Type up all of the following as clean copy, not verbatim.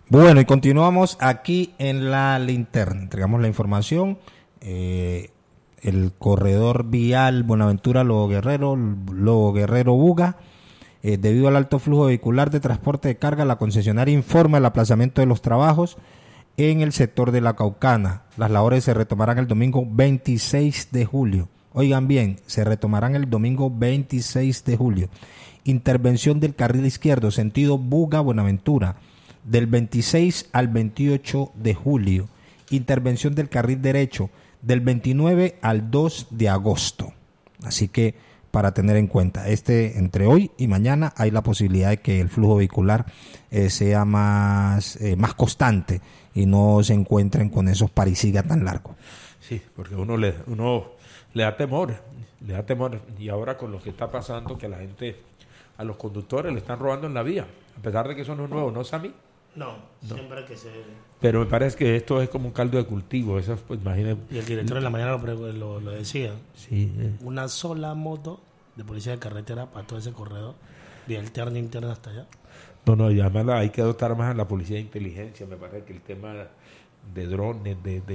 Bueno, y continuamos aquí en la linterna. Entregamos la información. El corredor vial Buenaventura Lobo Guerrero Buga. Debido al alto flujo vehicular de transporte de carga, la concesionaria informa el aplazamiento de los trabajos en el sector de La Caucana. Las labores se retomarán el domingo 26 de julio. Oigan bien, se retomarán el domingo 26 de julio. Intervención del carril izquierdo, sentido Buga-Buenaventura, del 26 al 28 de julio. Intervención del carril derecho, del 29 al 2 de agosto. Así que, para tener en cuenta, entre hoy y mañana hay la posibilidad de que el flujo vehicular sea más constante y no se encuentren con esos parisigas tan largos. Sí, porque uno le da temor, y ahora con lo que está pasando, que a los conductores le están robando en la vía, a pesar de que eso no es nuevo, ¿no, Sammy? No, siempre que se... Pero me parece que esto es como un caldo de cultivo, eso pues imagínate. Y el director en la mañana lo decía. Sí. Una sola moto de policía de carretera para todo ese corredor, de alterna interna hasta allá. No, y además hay que dotar más a la policía de inteligencia. Me parece que el tema de drones,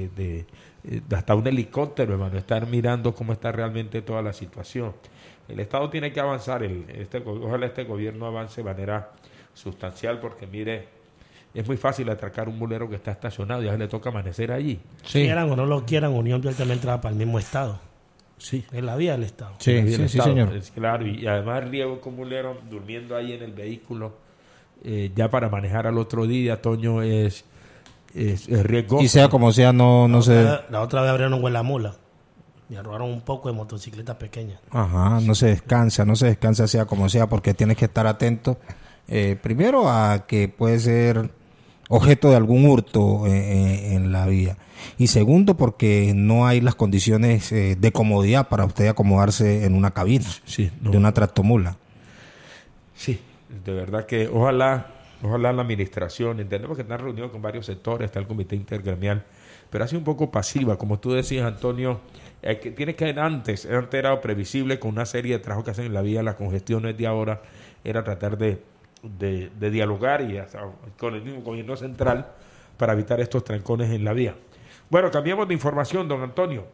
hasta un helicóptero, hermano, estar mirando cómo está realmente toda la situación. El Estado tiene que avanzar, ojalá este gobierno avance de manera sustancial, porque mire, es muy fácil atracar un bulero que está estacionado y a él le toca amanecer allí. Sí. Quieran o no lo quieran, Unión Vial también trabaja para el mismo Estado. Sí. Es la vía del Estado. Sí, señor. Claro, y además el riesgo con un bulero durmiendo ahí en el vehículo, ya para manejar al otro día, Toño, es riesgoso. Y sea como sea, no se... La otra vez abrieron un Huelamula y robaron un poco de motocicletas pequeñas. Ajá, no se descansa sea como sea, porque tienes que estar atento, primero a que puede ser objeto de algún hurto en la vía, y segundo porque no hay las condiciones de comodidad para usted acomodarse en una cabina de una tractomula. Sí, de verdad que ojalá la administración, entendemos que están reunidos con varios sectores, está el comité intergremial, pero ha sido un poco pasiva, como tú decías, Antonio. Tiene que antes era previsible con una serie de trabajos que hacen en la vía, las congestiones de ahora era tratar de dialogar y hasta con el mismo gobierno central para evitar estos trancones en la vía. Bueno, cambiamos de información, don Antonio.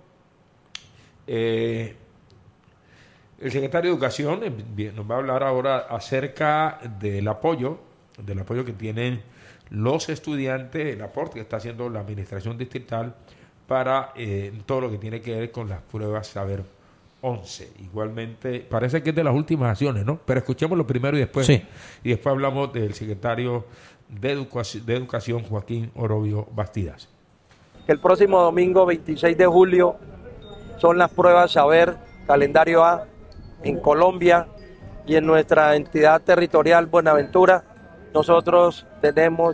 El secretario de Educación nos va a hablar ahora acerca del apoyo que tienen los estudiantes, el aporte que está haciendo la administración distrital para todo lo que tiene que ver con las pruebas Saber 11. Igualmente, parece que es de las últimas acciones, ¿no? Pero escuchémoslo primero y después hablamos del secretario de Educación, Joaquín Orobio Bastidas. El próximo domingo 26 de julio son las pruebas Saber calendario A en Colombia y en nuestra entidad territorial Buenaventura. Nosotros tenemos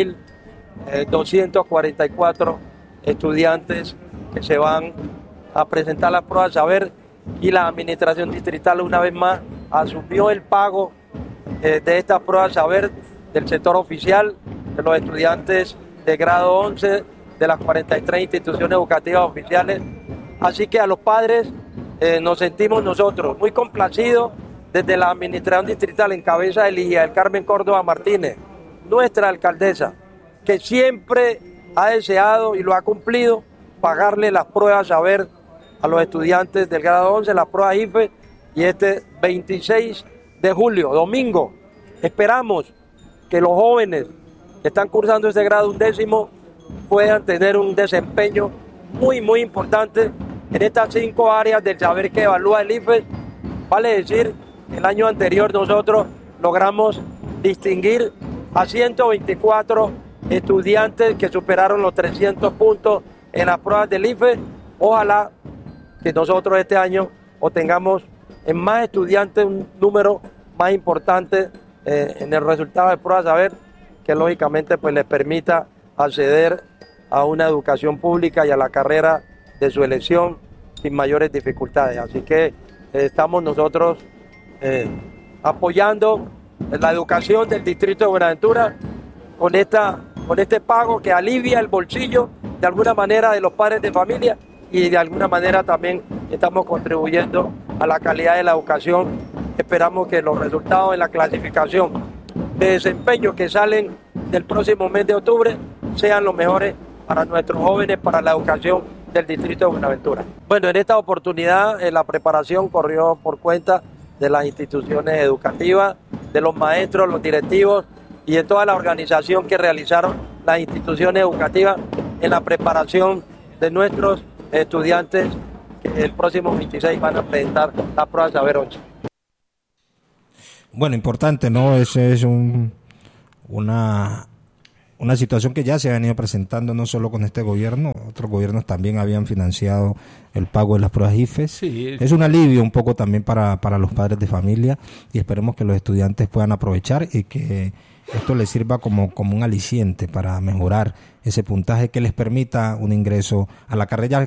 2.244 estudiantes que se van a presentar las pruebas Saber, y la administración distrital una vez más asumió el pago de estas pruebas Saber del sector oficial, de los estudiantes de grado 11 de las 43 instituciones educativas oficiales. Así que a los padres nos sentimos nosotros muy complacidos desde la administración distrital en cabeza de Ligia del Carmen Córdoba Martínez, nuestra alcaldesa, que siempre ha deseado y lo ha cumplido, pagarle las pruebas Saber a los estudiantes del grado 11, las pruebas IFE, y este 26 de julio, domingo, esperamos que los jóvenes que están cursando este grado 11º puedan tener un desempeño muy, muy importante en estas 5 áreas del saber que evalúa el IFE. Vale decir, el año anterior nosotros logramos distinguir a 124 estudiantes que superaron los 300 puntos en las pruebas del IFE. Ojalá que nosotros este año obtengamos en más estudiantes un número más importante en el resultado de pruebas Saber, que lógicamente pues les permita acceder a una educación pública y a la carrera de su elección sin mayores dificultades. Así que estamos nosotros apoyando la educación del distrito de Buenaventura con este pago que alivia el bolsillo de alguna manera de los padres de familia, y de alguna manera también estamos contribuyendo a la calidad de la educación. Esperamos que los resultados de la clasificación de desempeño que salen del próximo mes de octubre sean los mejores para nuestros jóvenes, para la educación del distrito de Buenaventura. Bueno, en esta oportunidad la preparación corrió por cuenta de las instituciones educativas, de los maestros, los directivos y de toda la organización que realizaron las instituciones educativas en la preparación de nuestros estudiantes que el próximo 26 van a presentar la prueba de saber 8. Bueno, importante, ¿no? Ese es una situación que ya se ha venido presentando no solo con este gobierno, otros gobiernos también habían financiado el pago de las pruebas IFES. Sí. Es un alivio un poco también para los padres de familia y esperemos que los estudiantes puedan aprovechar y que esto les sirva como un aliciente para mejorar ese puntaje que les permita un ingreso a la carrera